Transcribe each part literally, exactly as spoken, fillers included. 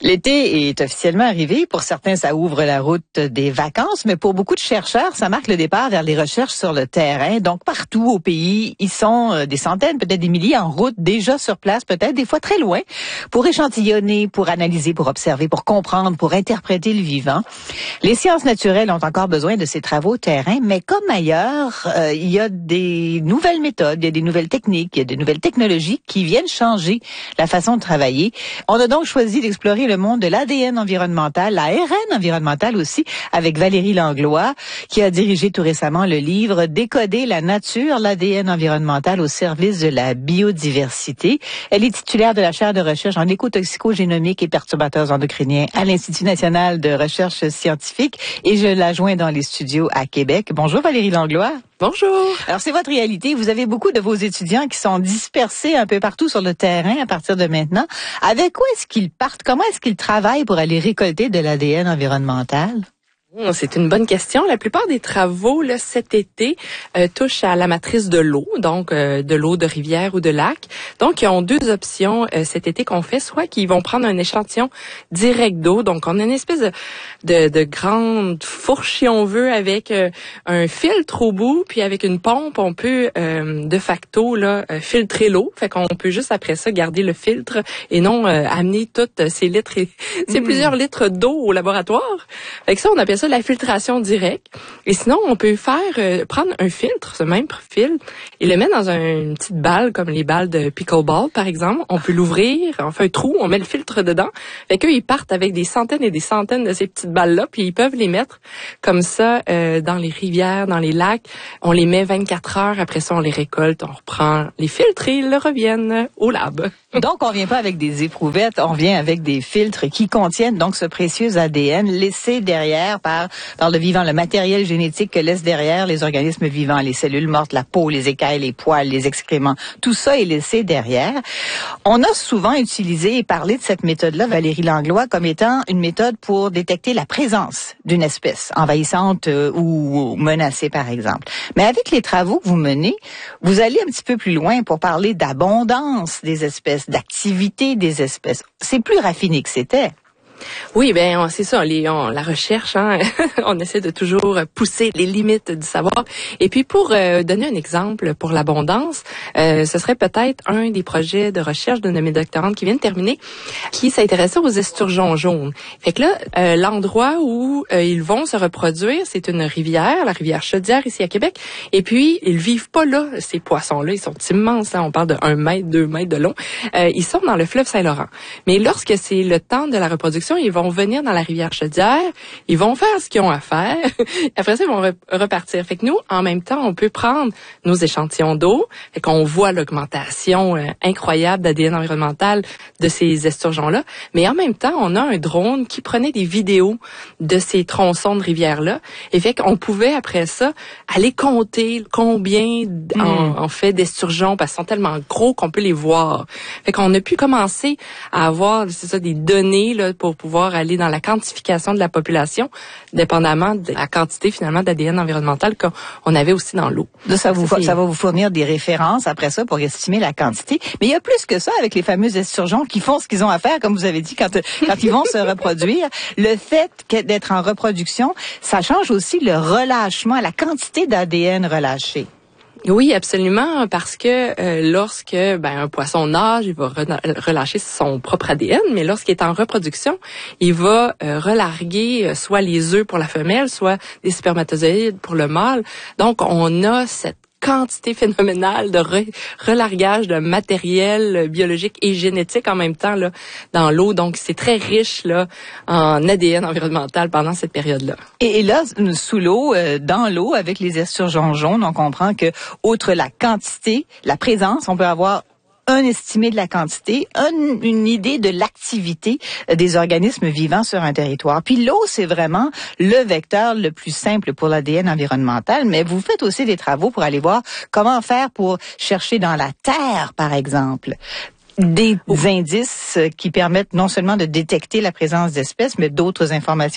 L'été est officiellement arrivé. Pour certains, ça ouvre la route des vacances, mais pour beaucoup de chercheurs, ça marque le départ vers les recherches sur le terrain. Donc, partout au pays, ils sont des centaines, peut-être des milliers en route, déjà sur place, peut-être des fois très loin, pour échantillonner, pour analyser, pour observer, pour comprendre, pour interpréter le vivant. Les sciences naturelles ont encore besoin de ces travaux terrain, mais comme ailleurs, euh, il y a des nouvelles méthodes, il y a des nouvelles techniques, il y a des nouvelles technologies qui viennent changer la façon de travailler. On a donc choisi d'explorer le monde de l'A D N environnemental, la R N environnementale aussi, avec Valérie Langlois, qui a dirigé tout récemment le livre Décoder la nature, l'A D N environnemental au service de la biodiversité. Elle est titulaire de la chaire de recherche en écotoxicogénomique et perturbateurs endocriniens à l'Institut national de recherche scientifique et je la joins dans les studios à Québec. Bonjour Valérie Langlois. Bonjour. Alors, c'est votre réalité. Vous avez beaucoup de vos étudiants qui sont dispersés un peu partout sur le terrain à partir de maintenant. Avec quoi est-ce qu'ils partent? Comment est-ce qu'ils travaillent pour aller récolter de l'A D N environnemental? C'est une bonne question. La plupart des travaux là, cet été euh, touchent à la matrice de l'eau, donc euh, de l'eau de rivière ou de lac. Donc, ils ont deux options euh, cet été qu'on fait, soit qu'ils vont prendre un échantillon direct d'eau. Donc, on a une espèce de, de, de grande fourche, si on veut, avec euh, un filtre au bout, puis avec une pompe, on peut euh, de facto là euh, filtrer l'eau. Fait qu'on peut juste après ça garder le filtre et non euh, amener toutes ces litres, et, ces mmh. plusieurs litres d'eau au laboratoire. Fait que ça, on appelle ça la filtration directe. Et sinon, on peut faire euh, prendre un filtre, ce même fil, et le mettre dans un, une petite balle, comme les balles de pickleball, par exemple. On peut l'ouvrir, on fait un trou, on met le filtre dedans. Fait qu'eux, ils partent avec des centaines et des centaines de ces petites balles-là, puis ils peuvent les mettre comme ça euh, dans les rivières, dans les lacs. On les met vingt-quatre heures, après ça, on les récolte, on reprend les filtres et ils reviennent au lab. Donc, on vient pas avec des éprouvettes, on vient avec des filtres qui contiennent donc ce précieux A D N laissé derrière par par le vivant, le matériel génétique que laissent derrière les organismes vivants, les cellules mortes, la peau, les écailles, les poils, les excréments. Tout ça est laissé derrière. On a souvent utilisé et parlé de cette méthode-là, Valérie Langlois, comme étant une méthode pour détecter la présence d'une espèce envahissante euh, ou menacée, par exemple. Mais avec les travaux que vous menez, vous allez un petit peu plus loin pour parler d'abondance des espèces, d'activité des espèces. C'est plus raffiné que c'était. Oui, ben c'est ça, les, on, la recherche, hein, on essaie de toujours pousser les limites du savoir. Et puis pour euh, donner un exemple pour l'abondance, euh, ce serait peut-être un des projets de recherche d'une de mes doctorantes qui vient de terminer, qui s'intéressait aux esturgeons jaunes. Fait que là, euh, l'endroit où euh, ils vont se reproduire, c'est une rivière, la rivière Chaudière ici à Québec. Et puis ils vivent pas là, ces poissons-là, ils sont immenses, hein, on parle de un mètre, deux mètres de long. Euh, ils sont dans le fleuve Saint-Laurent. Mais lorsque c'est le temps de la reproduction, ils vont venir dans la rivière Chaudière, ils vont faire ce qu'ils ont à faire, après ça, ils vont re- repartir. Fait que nous, en même temps, on peut prendre nos échantillons d'eau, fait qu'on voit l'augmentation euh, incroyable d'A D N environnemental de ces esturgeons-là, mais en même temps, on a un drone qui prenait des vidéos de ces tronçons de rivière-là, et fait qu'on pouvait, après ça, aller compter combien mmh. en, en fait d'esturgeons, parce qu'ils sont tellement gros qu'on peut les voir. Fait qu'on a pu commencer à avoir, c'est ça, des données là, pour pouvoir aller dans la quantification de la population, dépendamment de la quantité finalement d'A D N environnemental qu'on avait aussi dans l'eau. Ça, ça, vous, ça va vous fournir des références après ça pour estimer la quantité. Mais il y a plus que ça avec les fameux esturgeons qui font ce qu'ils ont à faire, comme vous avez dit, quand, quand ils vont se reproduire. Le fait d'être en reproduction, ça change aussi le relâchement, la quantité d'A D N relâché. Oui, absolument, parce que euh, lorsque ben un poisson nage, il va re- relâcher son propre A D N, mais lorsqu'il est en reproduction, il va euh, relarguer euh, soit les œufs pour la femelle, soit des spermatozoïdes pour le mâle. Donc, on a cette quantité phénoménale de re- relargage de matériel biologique et génétique en même temps là dans l'eau. Donc, c'est très riche là en A D N environnemental pendant cette période-là. Et, et là, sous l'eau, euh, dans l'eau, avec les esturgeons jaunes, on comprend que, outre la quantité, la présence, on peut avoir un estimé de la quantité, un, une idée de l'activité des organismes vivants sur un territoire. Puis l'eau, c'est vraiment le vecteur le plus simple pour l'A D N environnemental, mais vous faites aussi des travaux pour aller voir comment faire pour chercher dans la terre, par exemple, des indices qui permettent non seulement de détecter la présence d'espèces, mais d'autres informations aussi?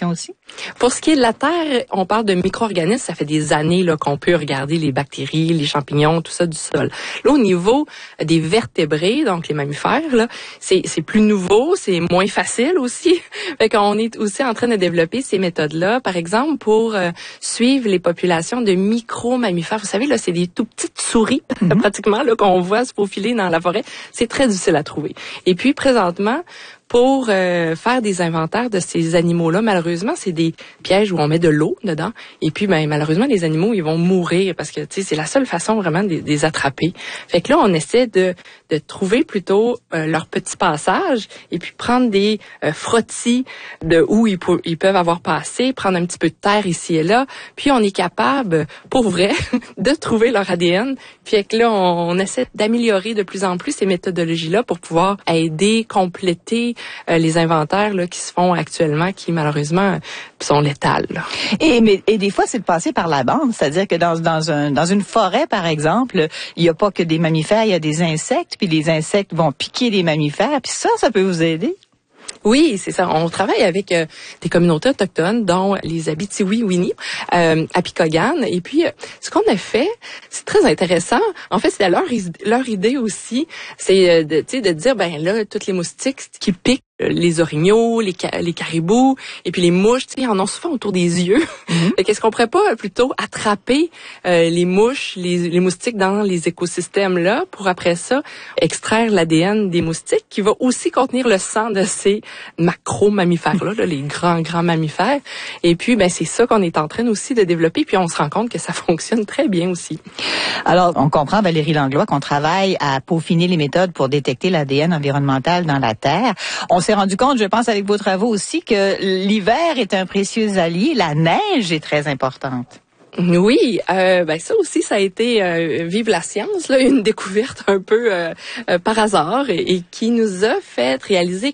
Pour ce qui est de la terre, on parle de micro-organismes. Ça fait des années là, qu'on peut regarder les bactéries, les champignons, tout ça du sol. Là, au niveau des vertébrés, donc les mammifères, là, c'est, c'est plus nouveau, c'est moins facile aussi. Fait qu'on est aussi en train de développer ces méthodes-là. Par exemple, pour euh, suivre les populations de micro-mammifères. Vous savez, là, c'est des tout petites souris, mm-hmm. pratiquement, là, qu'on voit se faufiler dans la forêt. C'est très difficile à trouver. Et puis, présentement, pour euh, faire des inventaires de ces animaux-là, malheureusement, c'est des pièges où on met de l'eau dedans. Et puis, ben, malheureusement, les animaux, ils vont mourir parce que, tu sais, c'est la seule façon vraiment de, de les attraper. Fait que là, on essaie de, de trouver plutôt euh, leur petit passage et puis prendre des euh, frottis de où ils, pou- ils peuvent avoir passé, prendre un petit peu de terre ici et là. Puis, on est capable, pour vrai, de trouver leur A D N. Puis, que là, on, on essaie d'améliorer de plus en plus ces méthodologies-là pour pouvoir aider, compléter Euh, les inventaires là, qui se font actuellement, qui malheureusement sont létales. Là. Et, mais, et des fois, c'est de passer par la bande, c'est-à-dire que dans, dans, un, dans une forêt, par exemple, il n'y a pas que des mammifères, il y a des insectes, puis les insectes vont piquer des mammifères, puis ça, ça peut vous aider? Oui, c'est ça. On travaille avec euh, des communautés autochtones, dont les Abitiwi-Winni, euh, à Picogan. Et puis, euh, ce qu'on a fait, c'est très intéressant. En fait, c'est leur, leur idée aussi, c'est euh, de, tu sais, de dire, ben là, toutes les moustiques qui piquent, les orignaux, les, ca- les caribous, et puis les mouches, tu sais, ils en ont souvent autour des yeux. Mm-hmm. Qu'est-ce qu'on pourrait pas plutôt attraper euh, les mouches, les, les moustiques dans les écosystèmes là, pour après ça extraire l'A D N des moustiques, qui va aussi contenir le sang de ces macro-mammifères là, là, les grands grands mammifères. Et puis, ben c'est ça qu'on est en train aussi de développer. Puis on se rend compte que ça fonctionne très bien aussi. Alors, on comprend, Valérie Langlois, qu'on travaille à peaufiner les méthodes pour détecter l'A D N environnemental dans la terre. On s'est rendu compte, je pense, avec vos travaux aussi, que l'hiver est un précieux allié. La neige est très importante. Oui, euh, ben ça aussi, ça a été euh, vive la science, là, une découverte un peu euh, euh, par hasard et, et qui nous a fait réaliser